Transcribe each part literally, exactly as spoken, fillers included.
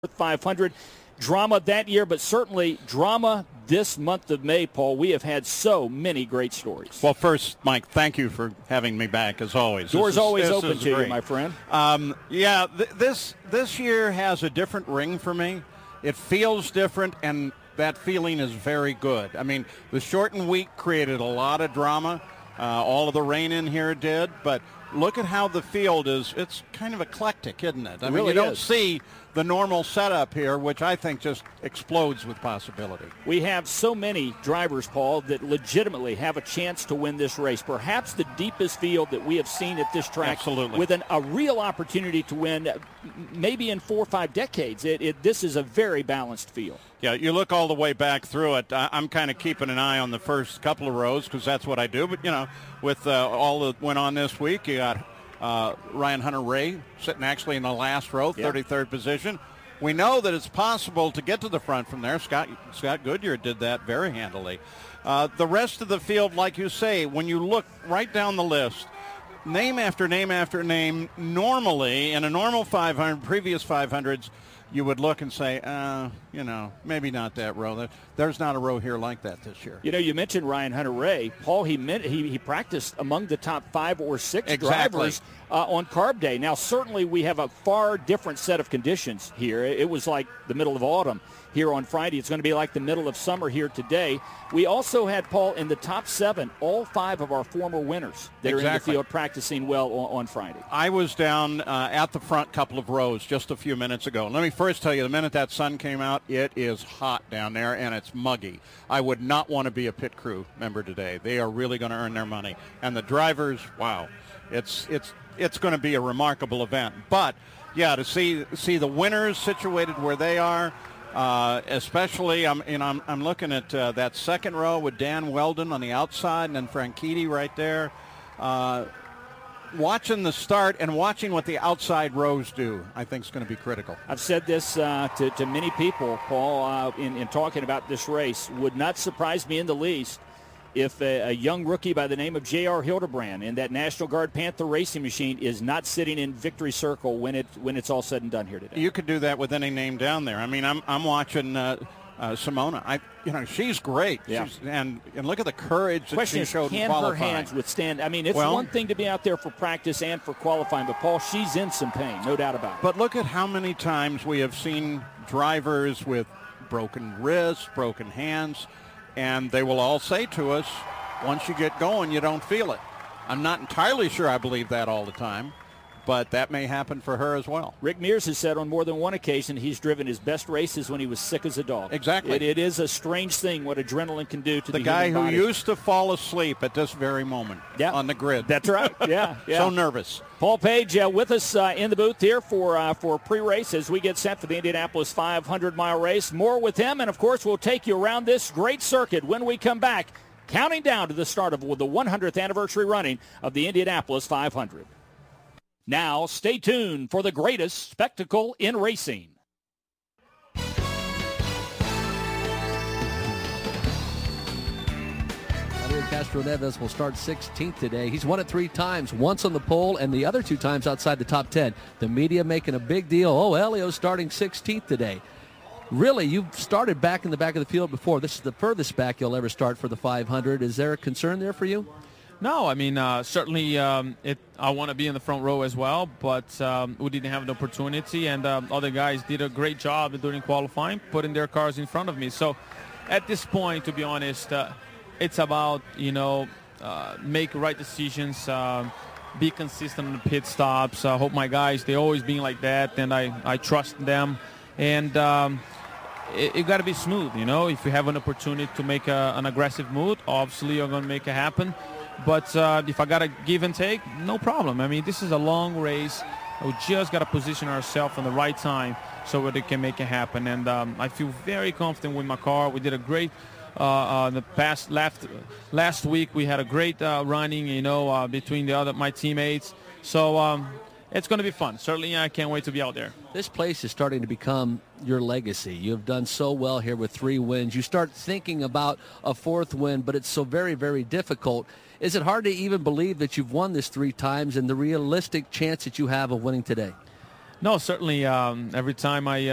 five hundred. Drama that year, but certainly drama this month of May, Paul. We have had so many great stories. Well, first, Mike, thank you for having me back, as always. Doors is, always open to great. you, my friend. Um, yeah, th- this this year has a different ring for me. It feels different, and that feeling is very good. I mean, the shortened week created a lot of drama. Uh, all of the rain in here did, but look at how the field is. It's kind of eclectic, isn't it? I it mean, really you don't is. see the normal setup here, which I think just explodes with possibility. We have so many drivers, Paul, that legitimately have a chance to win this race. Perhaps the deepest field that we have seen at this track. Absolutely. With an, a real opportunity to win maybe in four or five decades. It, it, this is a very balanced field. Yeah, you look all the way back through it. I, I'm kind of keeping an eye on the first couple of rows because that's what I do. But, you know, with uh, all that went on this week, you got uh, Ryan Hunter-Reay sitting actually in the last row, yeah. thirty-third position. We know that it's possible to get to the front from there. Scott Scott Goodyear did that very handily. Uh, the rest of the field, like you say, when you look right down the list, name after name after name, normally in a normal five hundred, previous five hundreds, you would look and say, uh, you know, maybe not that row. There's not a row here like that this year. You know, you mentioned Ryan Hunter-Reay. Paul, he, meant, he he practiced among the top five or six exactly. drivers uh, on Carb Day. Now, certainly we have a far different set of conditions here. It was like the middle of autumn here on Friday. It's going to be like the middle of summer here today. We also had, Paul, in the top seven, all five of our former winners that exactly. are in the field practicing well on, on Friday. I was down uh, at the front couple of rows just a few minutes ago. Let me first tell you, the minute that sun came out, it is hot down there, and it's muggy. I would not want to be a pit crew member today. They are really going to earn their money. And the drivers, wow, it's it's it's going to be a remarkable event. But, yeah, to see see the winners situated where they are, Uh, especially, I'm, you know, I'm, I'm looking at uh, that second row with Dan Weldon on the outside and then Franchitti right there. Uh, watching the start and watching what the outside rows do, I think is going to be critical. I've said this uh, to, to many people, Paul, uh, in, in talking about this race. Would not surprise me in the least if a, a young rookie by the name of J R Hildebrand in that National Guard Panther racing machine is not sitting in victory circle when it when it's all said and done here today. You could do that with any name down there. I mean, I'm I'm watching uh, uh, Simona. I you know she's great. Yeah. She's, and and look at the courage that Question she is, showed in can qualifying. her hands withstand? I mean, it's well, one thing to be out there for practice and for qualifying, but Paul, she's in some pain, no doubt about it. But look at how many times we have seen drivers with broken wrists, broken hands, and they will all say to us, once you get going, you don't feel it. I'm not entirely sure I believe that all the time, but that may happen for her as well. Rick Mears has said on more than one occasion he's driven his best races when he was sick as a dog. Exactly. It, it is a strange thing what adrenaline can do to the, the guy human who body. used to fall asleep at this very moment yeah. on the grid. That's right. Yeah, yeah. So nervous. Paul Page uh, with us uh, in the booth here for uh, for pre-race as we get set for the Indianapolis five hundred mile race. More with him, and of course we'll take you around this great circuit when we come back, counting down to the start of the one hundredth anniversary running of the Indianapolis five hundred. Now, stay tuned for the greatest spectacle in racing. Javier Castroneves will start sixteenth today. He's won it three times, once on the pole and the other two times outside the top ten. The media making a big deal. Oh, Helio's starting sixteenth today. Really, you've started back in the back of the field before. This is the furthest back you'll ever start for the five hundred. Is there a concern there for you? No, I mean, uh, certainly um, it, I want to be in the front row as well, but um, we didn't have an opportunity, and um, other guys did a great job during qualifying, putting their cars in front of me. So at this point, to be honest, uh, it's about, you know, uh, make right decisions, uh, be consistent in the pit stops. I hope my guys, they always being like that, and I, I trust them. And um, it, it got to be smooth, you know. If you have an opportunity to make a, an aggressive move, obviously you're going to make it happen. But uh, if I got to give and take, no problem. I mean, this is a long race. We just got to position ourselves on the right time so that it can make it happen. And um, I feel very confident with my car. We did a great uh, uh, the past last last week. We had a great uh, running, you know, uh, between the other my teammates. So um, it's going to be fun. Certainly, I can't wait to be out there. This place is starting to become your legacy. You have done so well here with three wins. You start thinking about a fourth win, but it's so very, very difficult. Is it hard to even believe that you've won this three times and the realistic chance that you have of winning today? No, certainly. Um, every time I um,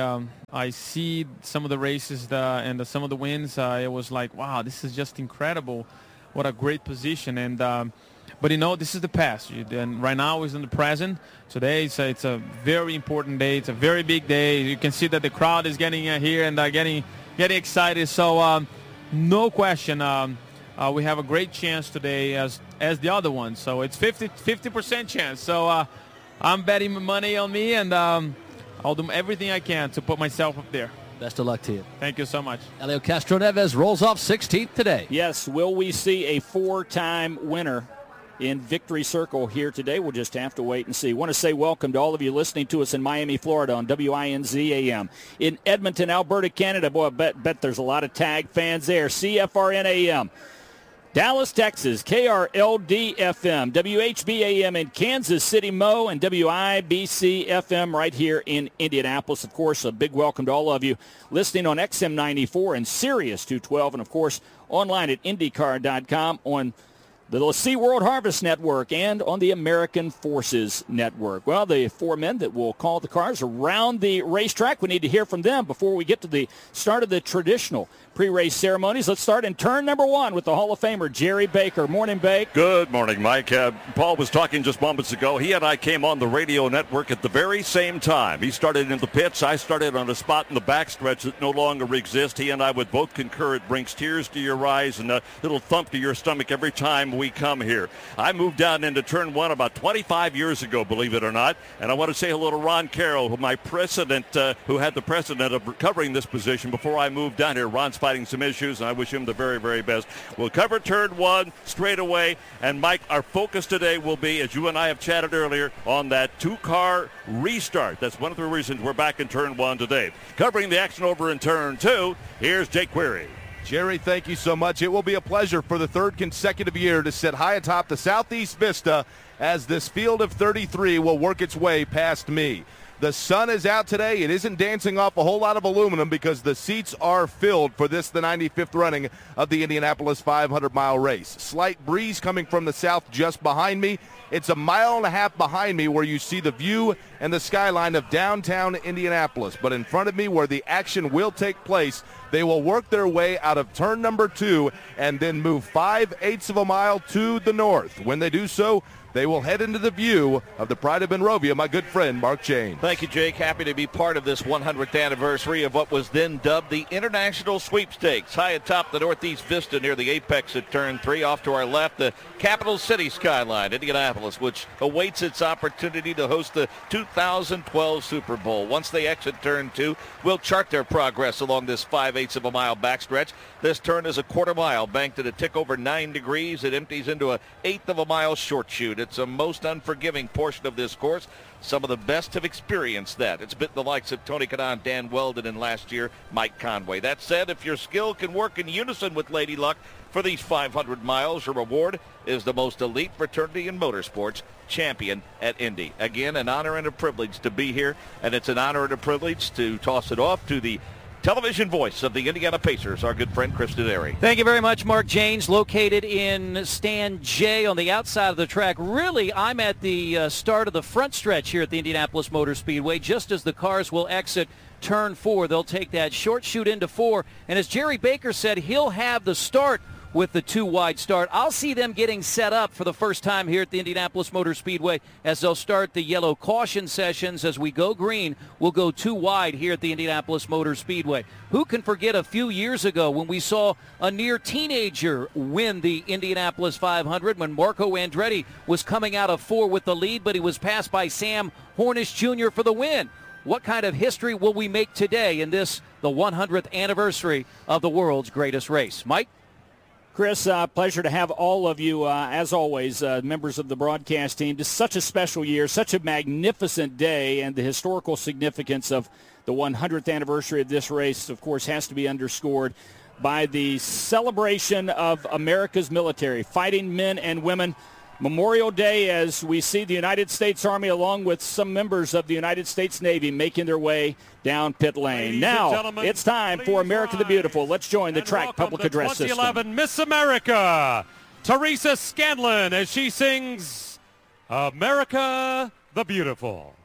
I see some of the races the, and the, some of the wins. Uh, it was like, wow, this is just incredible. What a great position. And um, but, you know, this is the past. You, and right now is in the present. Today it's a, it's a very important day. It's a very big day. You can see that the crowd is getting uh, here and uh, getting getting excited. So um, no question, um, uh, we have a great chance today as as the other one. So it's fifty percent chance. So uh, I'm betting my money on me, and um, I'll do everything I can to put myself up there. Best of luck to you. Thank you so much. Helio Castroneves rolls off sixteenth today. Yes, will we see a four-time winner in Victory Circle here today? We'll just have to wait and see. I want to say welcome to all of you listening to us in Miami, Florida on W I N Z A M. In Edmonton, Alberta, Canada, boy, I bet, bet there's a lot of Tag fans there. C F R N A M. Dallas, Texas, K R L D F M, W H B A M in Kansas City, Mo, and W I B C F M right here in Indianapolis. Of course, a big welcome to all of you listening on X M ninety-four and Sirius two twelve, and, of course, online at IndyCar dot com on the SeaWorld Harvest Network and on the American Forces Network. Well, the four men that will call the cars around the racetrack, we need to hear from them before we get to the start of the traditional pre-race ceremonies. Let's start in turn number one with the Hall of Famer, Jerry Baker. Morning, Bake. Good morning, Mike. Uh, Paul was talking just moments ago. He and I came on the radio network at the very same time. He started in the pits. I started on a spot in the backstretch that no longer exists. He and I would both concur it brings tears to your eyes and a little thump to your stomach every time we come here. I moved down into turn one about twenty-five years ago, believe it or not, and I want to say hello to Ron Carroll, who my precedent, uh, who had the precedent of covering this position before I moved down here. Ron's fighting some issues, and I wish him the very, very best. We'll cover turn one straight away, and Mike, our focus today will be, as you and I have chatted earlier, on that two-car restart. That's one of the reasons we're back in turn one today. Covering the action over in turn two, here's Jake Query. Jerry, thank you so much. It will be a pleasure for the third consecutive year to sit high atop the Southeast Vista as this field of thirty-three will work its way past me. The sun is out today. It isn't dancing off a whole lot of aluminum because the seats are filled for this, the ninety-fifth running of the Indianapolis five hundred mile race. Slight breeze coming from the south just behind me. It's a mile and a half behind me where you see the view and the skyline of downtown Indianapolis. But in front of me where the action will take place, they will work their way out of turn number two and then move five-eighths of a mile to the north. When they do so, they will head into the view of the Pride of Monrovia, my good friend, Mark James. Thank you, Jake. Happy to be part of this one hundredth anniversary of what was then dubbed the International Sweepstakes. High atop the Northeast Vista near the apex at turn three. Off to our left, the capital city skyline, Indianapolis, which awaits its opportunity to host the two thousand twelve Super Bowl. Once they exit turn two, we'll chart their progress along this five-eighths of a mile backstretch. This turn is a quarter mile, banked at a tick over nine degrees. It empties into an eighth of a mile short shoot. It's a most unforgiving portion of this course. Some of the best have experienced that. It's been the likes of Tony Kanaan, Dan Weldon, and last year, Mike Conway. That said, if your skill can work in unison with Lady Luck for these five hundred miles, your reward is the most elite fraternity in motorsports, champion at Indy. Again, an honor and a privilege to be here, and it's an honor and a privilege to toss it off to the television voice of the Indiana Pacers, our good friend Chris Denari. Thank you very much, Mark Janes, located in stand J on the outside of the track. Really, I'm at the uh, start of the front stretch here at the Indianapolis Motor Speedway, just as the cars will exit turn four. They'll take that short shoot into four, and as Jerry Baker said, he'll have the start with the two-wide start. I'll see them getting set up for the first time here at the Indianapolis Motor Speedway as they'll start the yellow caution sessions. As we go green, we'll go two wide here at the Indianapolis Motor Speedway. Who can forget a few years ago when we saw a near teenager win the Indianapolis five hundred when Marco Andretti was coming out of four with the lead, but he was passed by Sam Hornish Junior for the win. What kind of history will we make today in this, the one hundredth anniversary of the world's greatest race? Mike? Chris, uh, pleasure to have all of you, uh, as always, uh, members of the broadcast team. Just such a special year, such a magnificent day, and the historical significance of the one hundredth anniversary of this race, of course, has to be underscored by the celebration of America's military, fighting men and women. Memorial Day, as we see the United States Army along with some members of the United States Navy making their way down pit lane. Ladies now, it's time for America the Beautiful. Let's join the track public address system. twenty eleven Miss America, Teresa Scanlon, as she sings America the Beautiful.